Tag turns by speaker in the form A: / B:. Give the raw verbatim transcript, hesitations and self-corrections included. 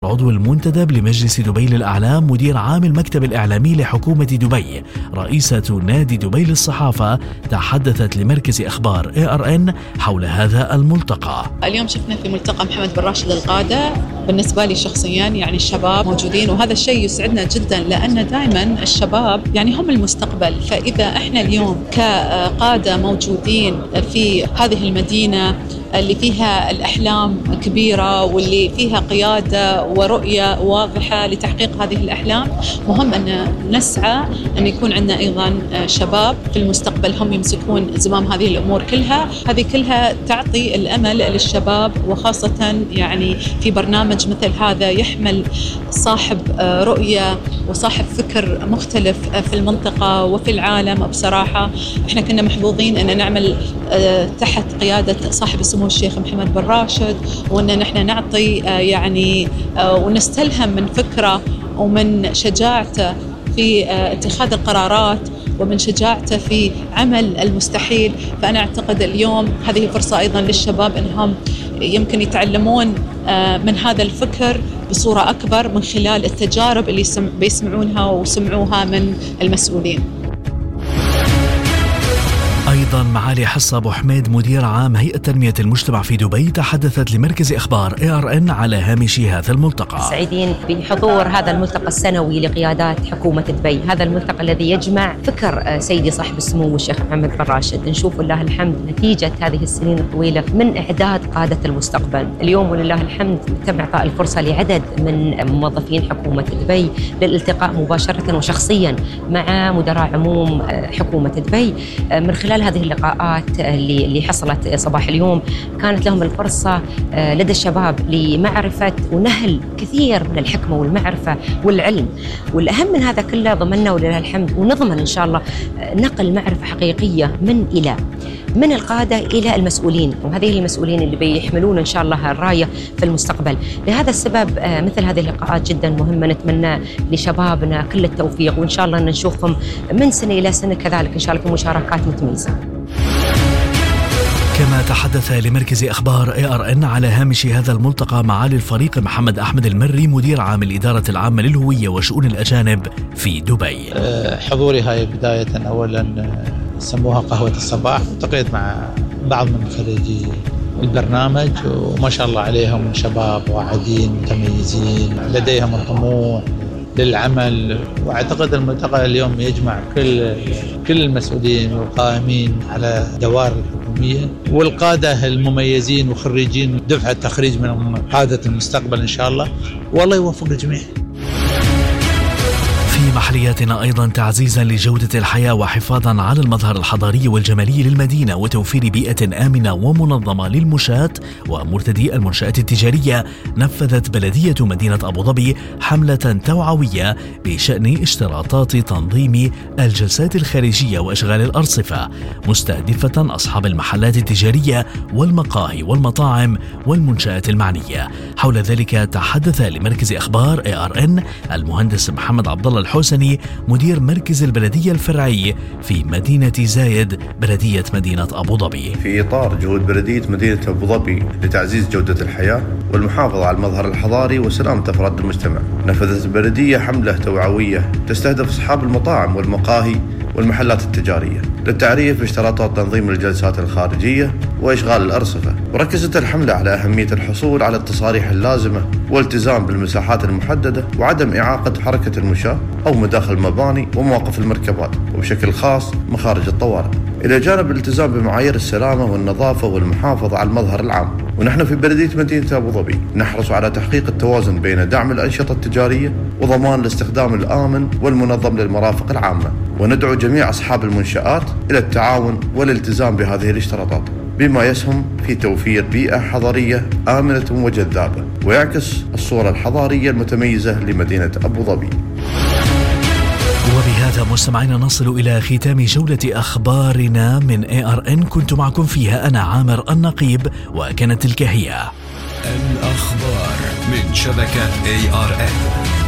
A: عضو المنتدب لمجلس دبي للأعلام، مدير عام المكتب الإعلامي لحكومة دبي، رئيسة نادي دبي للصحافة، تحدثت لمركز أخبار إيه آر إن حول هذا الملتقى.
B: اليوم شفنا في ملتقى محمد بن راشد القادة، بالنسبة لي شخصيا يعني الشباب موجودين، وهذا الشيء يسعدنا جدا لأن دائما الشباب يعني هم المستقبل. فإذا احنا اليوم كقادة موجودين في هذه المدينة اللي فيها الأحلام كبيرة واللي فيها قيادة ورؤية واضحة لتحقيق هذه الأحلام، مهم أن نسعى أن يكون عندنا أيضا شباب في المستقبل هم يمسكون زمام هذه الأمور كلها. هذه كلها تعطي الأمل للشباب، وخاصة يعني في برنامج مثل هذا يحمل صاحب رؤية وصاحب فكر مختلف في المنطقة وفي العالم. بصراحة احنا كنا محظوظين أن نعمل تحت قيادة صاحب السمو الشيخ محمد بن راشد، وأن نحن نعطي يعني ونستلهم من فكرة ومن شجاعته في اتخاذ القرارات ومن شجاعته في عمل المستحيل. فأنا أعتقد اليوم هذه فرصة أيضا للشباب أنهم يمكن يتعلمون من هذا الفكر بصورة أكبر من خلال التجارب اللي بيسمعونها وسمعوها من المسؤولين.
A: أيضا معالي حصة أبو حميد مدير عام هيئة تنمية المجتمع في دبي تحدثت لمركز إخبار إيه آر إن على هامش هذا الملتقى.
C: سعيدين بحضور هذا الملتقى السنوي لقيادات حكومة دبي، هذا الملتقى الذي يجمع فكر سيدي صاحب السمو الشيخ محمد بن راشد. نشوف لله الحمد نتيجة هذه السنين الطويلة من إعداد قادة المستقبل. اليوم ولله الحمد تم إعطاء الفرصة لعدد من موظفين حكومة دبي للالتقاء مباشرة وشخصيا مع مدراء عموم حكومة دبي. من خلال هذه اللقاءات اللي اللي حصلت صباح اليوم كانت لهم الفرصة لدى الشباب لمعرفة ونهل كثير من الحكمة والمعرفة والعلم، والأهم من هذا كله ضمننا ولله الحمد ونضمن إن شاء الله نقل معرفة حقيقية من إلى من القادة إلى المسؤولين، وهذه المسؤولين اللي بيحملون إن شاء الله الراية في المستقبل. لهذا السبب مثل هذه اللقاءات جدا مهمة، نتمنى لشبابنا كل التوفيق، وإن شاء الله أن نشوفهم من سنة إلى سنة كذلك إن شاء الله في مشاركات متميزة.
A: كما تحدث لمركز أخبار إيه آر إن على هامش هذا الملتقى معالي الفريق محمد أحمد المري مدير عام الإدارة العامة للهوية وشؤون الأجانب في دبي.
D: حضوري هاي بداية أولا سموها قهوة الصباح، التقيت مع بعض من خريجي البرنامج وما شاء الله عليهم شباب واعدين متميزين لديهم الطموح للعمل. واعتقد الملتقى اليوم يجمع كل كل المسؤولين والقائمين على دوائر الحكوميه والقاده المميزين وخريجين دفعه تخريج من قاده المستقبل ان شاء الله، والله يوفق الجميع.
A: في محلياتنا أيضا تعزيزا لجودة الحياة وحفاظا على المظهر الحضاري والجمالي للمدينة وتوفير بيئة آمنة ومنظمة للمشاة ومرتدي المنشآت التجارية، نفذت بلدية مدينة أبو ظبي حملة توعوية بشأن اشتراطات تنظيم الجلسات الخارجية وإشغال الأرصفة، مستهدفة أصحاب المحلات التجارية والمقاهي والمطاعم والمنشآت المعنية. حول ذلك تحدث لمركز أخبار إيه آر إن المهندس محمد عبد الله الحسني مدير مركز البلدية الفرعي في مدينة زايد بلدية مدينة أبو ظبي.
E: في إطار جهود بلدية مدينة أبو ظبي لتعزيز جودة الحياة والمحافظة على المظهر الحضاري وسلامة أفراد المجتمع، نفذت البلدية حملة توعوية تستهدف أصحاب المطاعم والمقاهي والمحلات التجارية للتعريف باشتراطات تنظيم الجلسات الخارجية وإشغال الأرصفة. وركزت الحملة على أهمية الحصول على التصاريح اللازمة والالتزام بالمساحات المحددة وعدم إعاقة حركة المشاة أو مداخل المباني ومواقف المركبات وبشكل خاص مخارج الطوارئ، إلى جانب الالتزام بمعايير السلامة والنظافة والمحافظة على المظهر العام. ونحن في بلدية مدينة أبو ظبي نحرص على تحقيق التوازن بين دعم الأنشطة التجارية وضمان الاستخدام الآمن والمنظم للمرافق العامة، وندعو جميع أصحاب المنشآت إلى التعاون والالتزام بهذه الاشتراطات بما يسهم في توفير بيئة حضارية آمنة وجذابة ويعكس الصورة الحضارية المتميزة لمدينة أبو ظبي.
A: وبهذا مستمعينا نصل إلى ختام جولة أخبارنا من إيه آر إن، كنت معكم فيها أنا عامر النقيب، وكانت تلك هي
F: الأخبار من شبكة إيه آر إن.